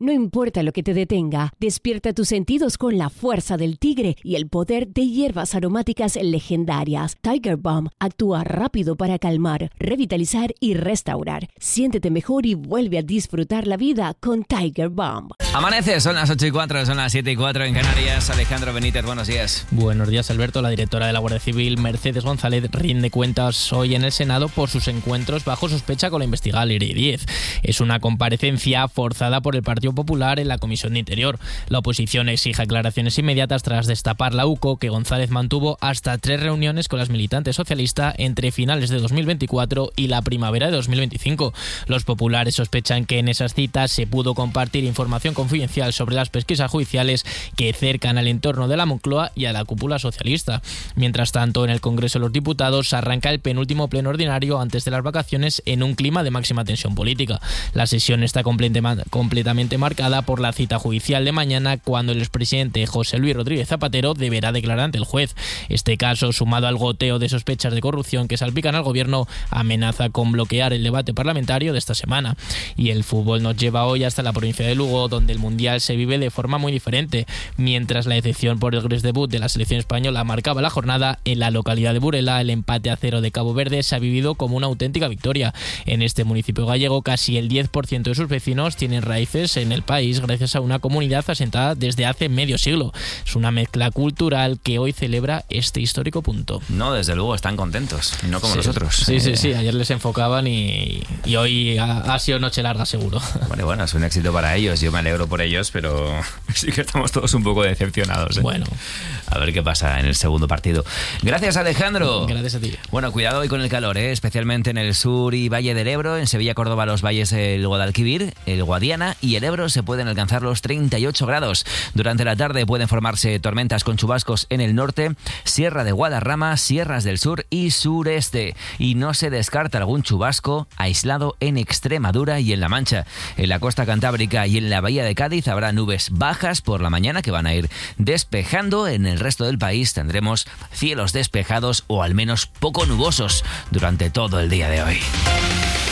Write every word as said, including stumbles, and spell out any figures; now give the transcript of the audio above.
No importa lo que te detenga, despierta tus sentidos con la fuerza del tigre y el poder de hierbas aromáticas legendarias. Tiger Balm actúa rápido para calmar, revitalizar y restaurar. Siéntete mejor y vuelve a disfrutar la vida con Tiger Balm. Amanece, son las ocho y cuatro, son las siete y cuatro en Canarias. Alejandro Benítez, buenos días. Buenos días, Alberto. La directora de la Guardia Civil, Mercedes González, rinde cuentas hoy en el Senado por sus encuentros bajo sospecha con la investigada Liri Díez. Es una comparecencia forzada por el Partido Popular en la Comisión de Interior. La oposición exige aclaraciones inmediatas tras destapar la U C O que González mantuvo hasta tres reuniones con las militantes socialistas entre finales de dos mil veinticuatro y la primavera de dos mil veinticinco. Los populares sospechan que en esas citas se pudo compartir información confidencial sobre las pesquisas judiciales que cercan al entorno de la Moncloa y a la cúpula socialista. Mientras tanto, en el Congreso de los Diputados arranca el penúltimo pleno ordinario antes de las vacaciones en un clima de máxima tensión política. La sesión está completamente marcada por la cita judicial de mañana, cuando el expresidente José Luis Rodríguez Zapatero deberá declarar ante el juez. Este caso, sumado al goteo de sospechas de corrupción que salpican al gobierno, amenaza con bloquear el debate parlamentario de esta semana. Y el fútbol nos lleva hoy hasta la provincia de Lugo, donde el Mundial se vive de forma muy diferente. Mientras la decepción por el gris debut de la selección española marcaba la jornada, en la localidad de Burela el empate a cero de Cabo Verde se ha vivido como una auténtica victoria. En este municipio gallego, casi el diez por ciento de sus vecinos tienen raíces en el país gracias a una comunidad asentada desde hace medio siglo. Es una mezcla cultural que hoy celebra este histórico punto. No, desde luego están contentos, no como sí, nosotros. Sí, eh... sí, sí, ayer les enfocaban y, y hoy ha, ha sido noche larga seguro. Bueno, bueno, es un éxito para ellos, yo me alegro por ellos, pero sí que estamos todos un poco decepcionados, ¿eh? Bueno. A ver qué pasa en el segundo partido. Gracias, Alejandro. Gracias a ti. Bueno, cuidado hoy con el calor, ¿eh? Especialmente en el sur y Valle del Ebro, en Sevilla, Córdoba, los valles del Guadalquivir, el Guadiana y el Ebro se pueden alcanzar los treinta y ocho grados. Durante la tarde pueden formarse tormentas con chubascos en el norte, Sierra de Guadarrama, sierras del sur y sureste. Y no se descarta algún chubasco aislado en Extremadura y en La Mancha. En la costa cantábrica y en la bahía de Cádiz habrá nubes bajas por la mañana que van a ir despejando. En el resto del país tendremos cielos despejados o al menos poco nubosos durante todo el día de hoy.